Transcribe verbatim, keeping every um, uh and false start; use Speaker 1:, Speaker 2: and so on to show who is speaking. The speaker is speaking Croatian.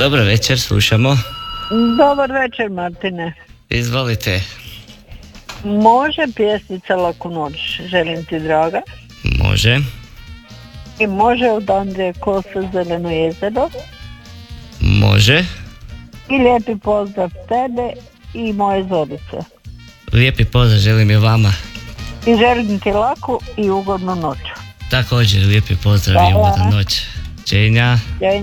Speaker 1: Dobar večer, slušamo.
Speaker 2: Dobar večer, Martine.
Speaker 1: Izvolite.
Speaker 2: Može pjesnica Laku noć, želim ti draga.
Speaker 1: Može.
Speaker 2: I može od Andrije Kosa Zeleno jezero.
Speaker 1: Može.
Speaker 2: I lijepi pozdrav tebe i moje Zorice.
Speaker 1: Lijepi pozdrav želim i vama.
Speaker 2: I želim ti laku i ugodnu noć.
Speaker 1: Također lijepi pozdrav i ugodnu noć. Čenja.